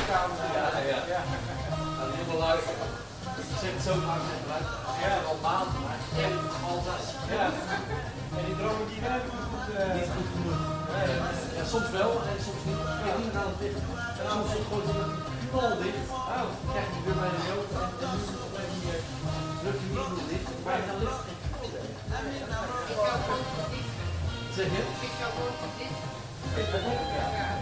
ja. Dat is helemaal luisteren. Ik zeg het zo vaak tegen mij. Ja, al maanden, maar echt altijd. Ja. En die dromen die werken niet goed genoeg. Ja, soms wel en soms niet. Ik heb niet aan het licht. En soms gooit hij met knal dicht. Oh, krijg je weer bij de jood. En nu druk je niet goed dicht. Maar je kan licht geen knal zeggen. Zeg je? Ik zou gewoon dicht. Ja.